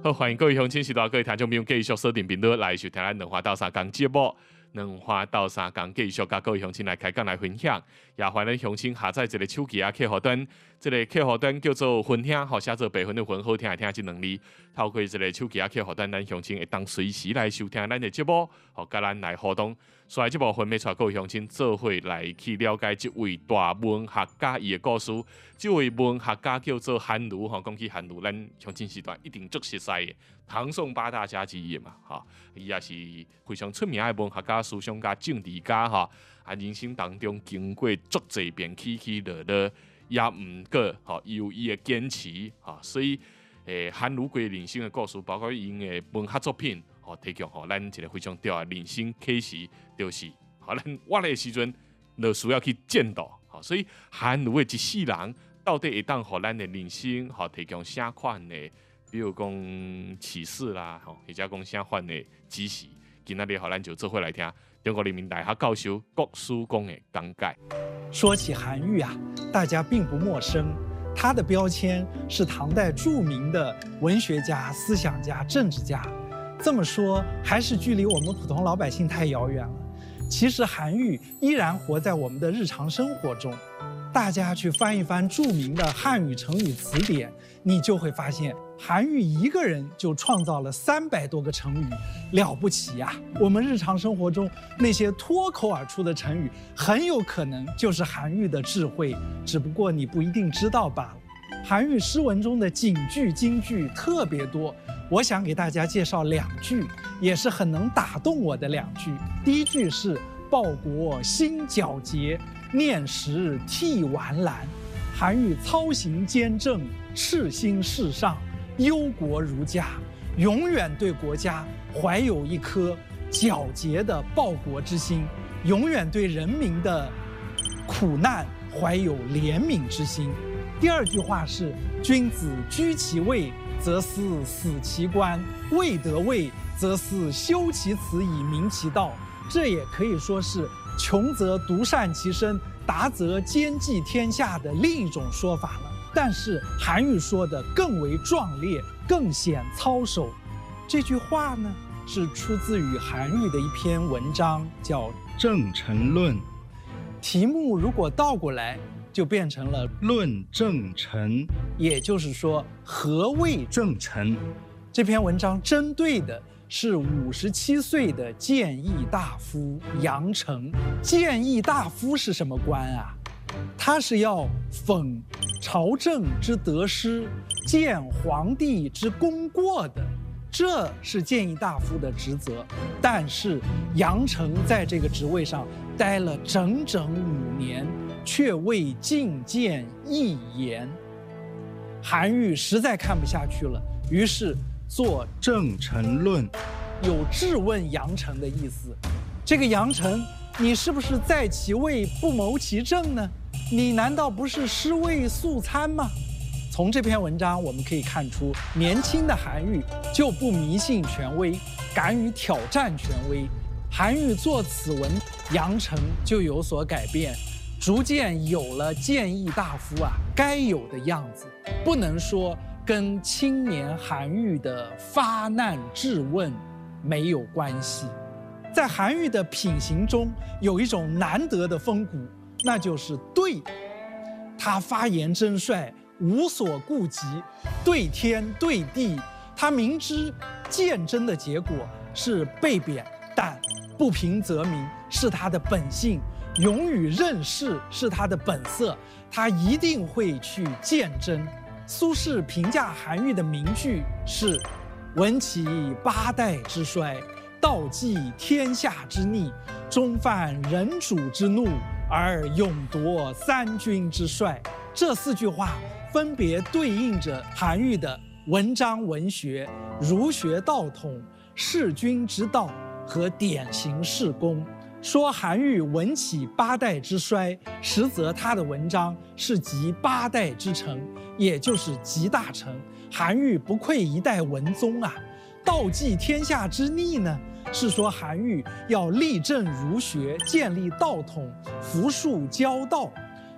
好，欢迎各位乡亲、时代各位听众朋友继续锁定频道来收听咱两花到三讲节目。两花到三讲继续甲各位乡亲来开讲来分享，也欢迎咱乡亲下载一个手机客户端，这个客户端叫做分享，好写做白分的分，好听的听这两字。透过这个手机客户端，咱乡亲会当随时来收听咱的节目，好甲咱来互动。所以这部分要带各位乡亲做伙来去了解这位大文学家伊的故事。这位文学家叫做韩愈，讲起韩愈，咱乡亲时代一定足熟悉的，唐宋八大家之一嘛，伊也是非常出名的文学家、思想家、政治家，人生当中经过足侪遍起起落落，也毋过，伊有伊的坚持，所以，韩愈过人生的故事，包括因的文学作品，提供咱一个非常重要的人生启示，就是咱活的时阵，就需要去见到，所以韩愈的一世人到底会当互咱的人生，提供啥款的，比如讲启示啦，或者讲啥款的指示，今仔日互咱就做伙来听中国人民大学教授郭书公的讲解。 说起韩愈啊，大家并不陌生。他的标签是唐代著名的文学家、思想家、政治家。这么说，还是距离我们普通老百姓太遥远了。其实韩愈依然活在我们的日常生活中。大家去翻一翻著名的汉语成语词典，你就会发现，韩愈一个人就创造了300多个成语，了不起呀！我们日常生活中那些脱口而出的成语，很有可能就是韩愈的智慧，只不过你不一定知道罢了。韩愈诗文中的警句、金句特别多，我想给大家介绍2句，也是很能打动我的2句。第一句是“报国心皎洁，念时涕完蓝”。韩愈操行兼政，赤心事上，忧国如家，永远对国家怀有一颗皎洁的报国之心，永远对人民的苦难怀有怜悯之心。第2句话是“君子居其位，则思死其官；未得位，则思修其辞以明其道”。这也可以说是“穷则独善其身，达则兼济天下”的另一种说法了。但是韩愈说的更为壮烈，更显操守。这句话呢，是出自于韩愈的一篇文章，叫《 正臣论》。 题目如果倒过来，就变成了 “论正臣”， 也就是说，何谓正臣？ 这篇文章针对的是57岁的谏议大夫杨成。谏议大夫是什么官啊？他是要讽朝政之得失，谏皇帝之功过的，这是谏议大夫的职责。但是杨成在这个职位上待了整整5年，却未进谏一言。韩愈实在看不下去了，于是做《 正臣论》， 有质问杨成的意思。这个杨成，你是不是在其位不谋其政呢？你难道不是尸位素餐吗？从这篇文章我们可以看出，年轻的韩愈就不迷信权威，敢于挑战权威。韩愈作此文，杨成就有所改变，逐渐有了谏议大夫该有的样子。不能说跟青年韩愈的发难质问没有关系。在韩愈的品行中，有一种难得的风骨，那就是对。他发言真率，无所顾忌，对天对地。他明知谏争的结果是被贬，但不平则鸣是他的本性，勇于任事是他的本色，他一定会去谏争。苏轼评价韩愈的名句是“闻其8代之衰，道济天下之逆，终犯人主之怒，而勇夺3军之帅”。这4句话分别对应着韩愈的文章文学、儒学道统、弑君之道和典型事功。说韩愈文起8代之衰，实则他的文章是集8代之成，也就是集大成。韩愈不愧一代文宗啊！道济天下之逆呢，是说韩愈要立正儒学，建立道统，服庶教道。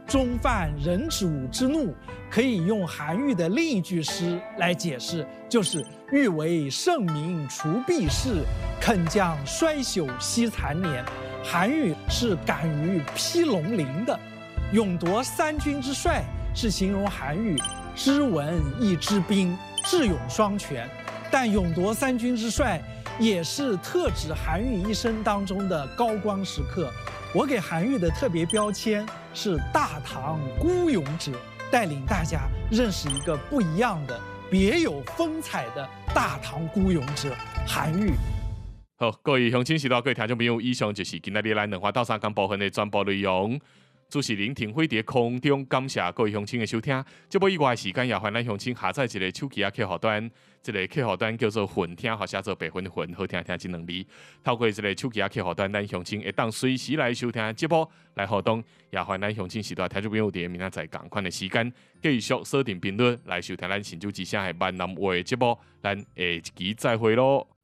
中犯人主之怒，可以用韩愈的另一句诗来解释，就是“欲为圣明除弊事，肯将衰朽惜残年”。韩愈是敢于披龙鳞的。勇夺三军之帅是形容韩愈知文亦知兵，智勇双全。但勇夺三军之帅也是特指韩愈一生当中的高光时刻。我给韩愈的特别标签是大唐孤勇者，带领大家认识一个不一样的、别有风采的大唐孤勇者韩愈。 好，各位乡亲、时代各位听众朋友，以上就是今仔日咱两花斗三讲部分的全部内容。主持人庭辉伫空中感谢各位乡亲的收听。节目以外的时间也欢迎咱乡亲下载一个手机客户端，这个客户端叫做混听，或写做白混的混，好听听这两字。透过这个手机客户端，咱乡亲会当随时来收听节目来互动。也欢迎咱乡亲时代听众朋友伫明仔载同款的时间，继续锁定频率来收听咱新竹之声的闽南话节目。咱下一期再会咯。